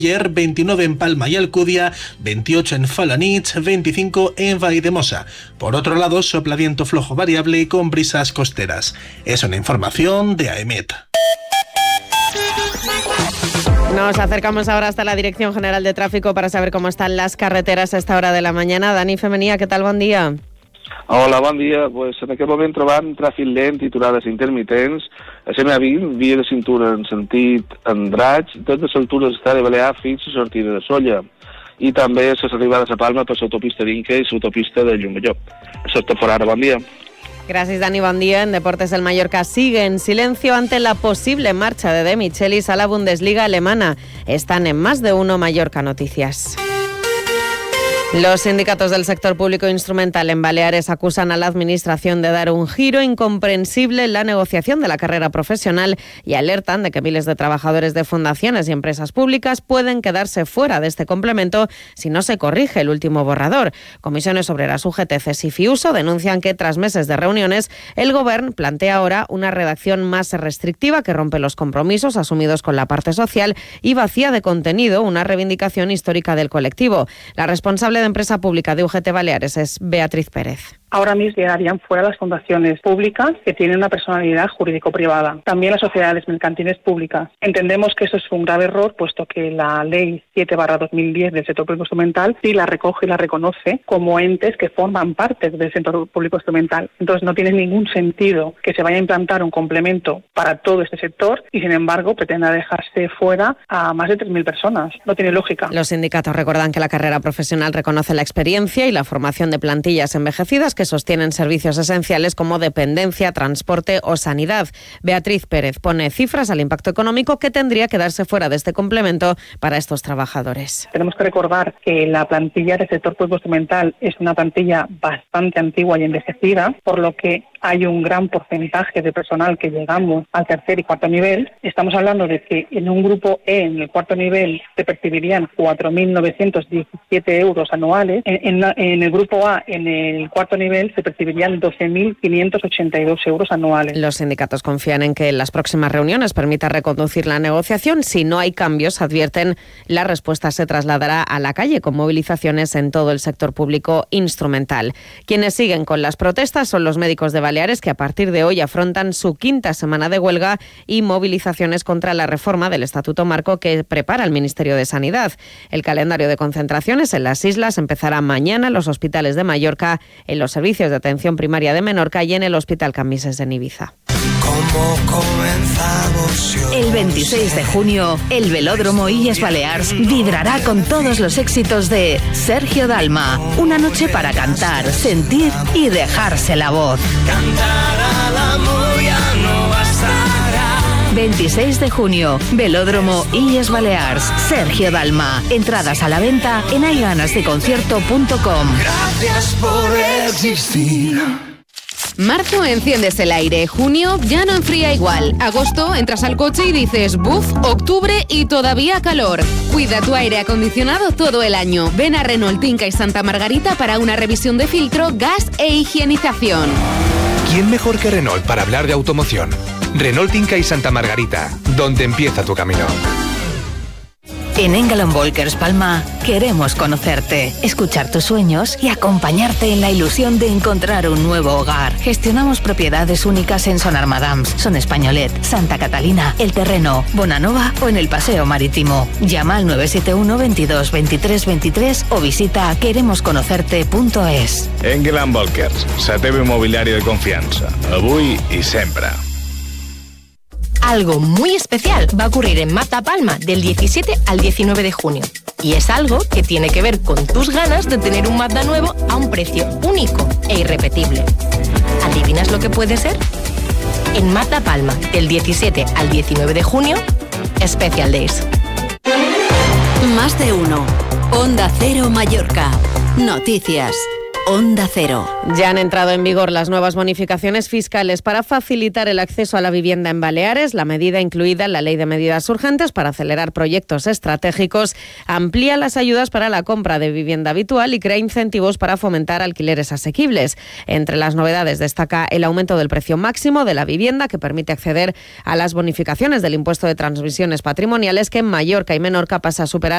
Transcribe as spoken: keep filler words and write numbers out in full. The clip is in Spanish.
Ayer, veintinueve en Palma y Alcudia, veintiocho en Falanich, veinticinco en Valldemosa. Por otro lado, sopla viento flojo variable con brisas costeras. Es una información de AEMET. Nos acercamos ahora hasta la Dirección General de Tráfico para saber cómo están las carreteras a esta hora de la mañana. Dani Femenía, ¿qué tal? Buen día. Hola, bon dia. Pues en aquest moment trobant tràfic lent i aturades intermitents a C M A vint, via de cintura en sentit Andratx, des de l'altura d'Estade Balear fins a la sortida de Solla, i també a les arribades a Palma per l'autopista d'Inca i l'autopista de Llumelló. Això és tot per ara, bon dia. Gracias, Dani. Buen día. En Deportes, el Mallorca sigue en silencio ante la posible marcha de De Michelis a la Bundesliga alemana. Están en Más de Uno Mallorca Noticias. Los sindicatos del sector público instrumental en Baleares acusan a la Administración de dar un giro incomprensible en la negociación de la carrera profesional y alertan de que miles de trabajadores de fundaciones y empresas públicas pueden quedarse fuera de este complemento si no se corrige el último borrador. Comisiones Obreras, U G T, C E S y Fiuso denuncian que tras meses de reuniones, el Govern plantea ahora una redacción más restrictiva que rompe los compromisos asumidos con la parte social y vacía de contenido una reivindicación histórica del colectivo. La responsable de Empresa Pública de U G T Baleares es Beatriz Pérez. Ahora mismo quedarían fuera las fundaciones públicas que tienen una personalidad jurídico-privada. También las sociedades mercantiles públicas. Entendemos que eso es un grave error, puesto que la Ley siete barra dos mil diez del sector público instrumental sí la recoge y la reconoce como entes que forman parte del sector público instrumental. Entonces no tiene ningún sentido que se vaya a implantar un complemento para todo este sector y, sin embargo, pretenda dejarse fuera a más de tres mil personas. No tiene lógica. Los sindicatos recuerdan que la carrera profesional reconoce la experiencia y la formación de plantillas envejecidas que sostienen servicios esenciales como dependencia, transporte o sanidad. Beatriz Pérez pone cifras al impacto económico que tendría que darse fuera de este complemento para estos trabajadores. Tenemos que recordar que la plantilla del sector público instrumental es una plantilla bastante antigua y envejecida, por lo que hay un gran porcentaje de personal que llegamos al tercer y cuarto nivel. Estamos hablando de que en un grupo E, en el cuarto nivel, se percibirían cuatro mil novecientos diecisiete euros anuales. En, en, en el grupo A, en el cuarto nivel, se percibirían doce mil quinientos ochenta y dos euros anuales. Los sindicatos confían en que en las próximas reuniones permita reconducir la negociación. Si no hay cambios, advierten, la respuesta se trasladará a la calle con movilizaciones en todo el sector público instrumental. Quienes siguen con las protestas son los médicos de Baleares, que a partir de hoy afrontan su quinta semana de huelga y movilizaciones contra la reforma del Estatuto Marco que prepara el Ministerio de Sanidad. El calendario de concentraciones en las islas empezará mañana en los hospitales de Mallorca, en los servicios de atención primaria de Menorca y en el Hospital Cambises de Ibiza. El veintiséis de junio, el Velódromo Illes Balears vibrará con todos los éxitos de Sergio Dalma. Una noche para cantar, sentir y dejarse la voz. veintiséis de junio, Velódromo Illes Balears, Sergio Dalma. Entradas a la venta en hay ganas de concierto punto com. Gracias por existir. Marzo enciendes el aire, junio ya no enfría igual, agosto entras al coche y dices buf, octubre y todavía calor. Cuida tu aire acondicionado todo el año. Ven a Renault Tinca y Santa Margarita para una revisión de filtro, gas e higienización. ¿Quién mejor que Renault para hablar de automoción? Renault Tinca y Santa Margarita, donde empieza tu camino. En England Volkers Palma queremos conocerte, escuchar tus sueños y acompañarte en la ilusión de encontrar un nuevo hogar. Gestionamos propiedades únicas en Son Armadams, Son Españolet, Santa Catalina, El Terreno, Bonanova o en el Paseo Marítimo. Llama al nueve siete uno veintidós veintitrés veintitrés o visita queremos conocerte punto es. England Volkers, la teva inmobiliària de confiança, avui i sempre. Algo muy especial va a ocurrir en Mata Palma del diecisiete al diecinueve de junio. Y es algo que tiene que ver con tus ganas de tener un Mazda nuevo a un precio único e irrepetible. ¿Adivinas lo que puede ser? En Mata Palma del diecisiete al diecinueve de junio, Special Days. Más de uno. Onda Cero Mallorca. Noticias. Onda Cero. Ya han entrado en vigor las nuevas bonificaciones fiscales para facilitar el acceso a la vivienda en Baleares. La medida incluida en la Ley de Medidas Urgentes para acelerar proyectos estratégicos amplía las ayudas para la compra de vivienda habitual y crea incentivos para fomentar alquileres asequibles. Entre las novedades destaca el aumento del precio máximo de la vivienda, que permite acceder a las bonificaciones del impuesto de transmisiones patrimoniales, que en Mallorca y Menorca pasa a superar